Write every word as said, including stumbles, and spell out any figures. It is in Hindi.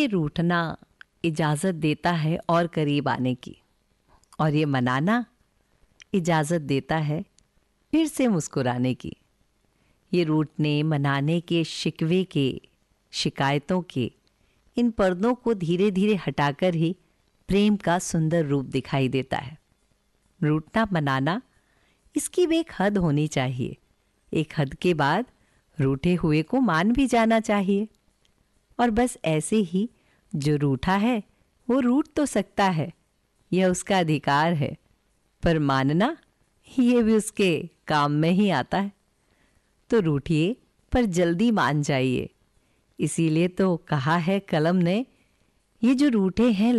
ये रूठना इजाज़त देता है और करीब आने की, और ये मनाना इजाज़त देता है फिर से मुस्कुराने की। ये रूठने मनाने के, शिकवे के, शिकायतों के इन पर्दों को धीरे धीरे हटाकर ही प्रेम का सुंदर रूप दिखाई देता है। रूठना मनाना, इसकी भी एक हद होनी चाहिए। एक हद के बाद रूठे हुए को मान भी जाना चाहिए। और बस ऐसे ही जो रूठा है वो रूठ तो सकता है, यह उसका अधिकार है, पर मानना ये भी उसके काम में ही आता है। तो रूठिए पर जल्दी मान जाइए। इसीलिए तो कहा है कलम ने, ये जो रूठे हैं